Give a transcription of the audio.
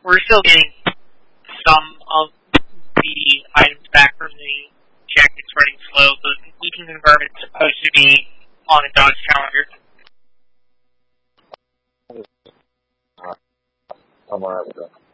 we're still getting some of the items back from the check. It's running slow, but we can confirm it's supposed to be on a Dodge Challenger. I'm alright with that.